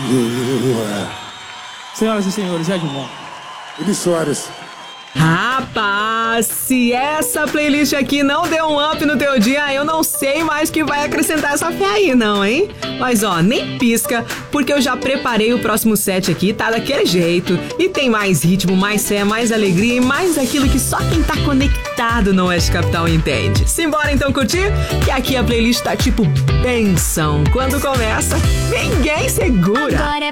Senhoras e senhores, é de bom. Eli Soares. Rapaz, se essa playlist aqui não deu um up no teu dia, eu não sei mais o que vai acrescentar essa fé aí não, hein? Mas ó, nem pisca, porque eu já preparei o próximo set aqui, tá daquele jeito. E tem mais ritmo, mais fé, mais alegria e mais aquilo que só quem tá conectado no Oeste Capital entende. Simbora então curtir? Que aqui a playlist tá tipo bênção. Quando começa, ninguém segura. Agora é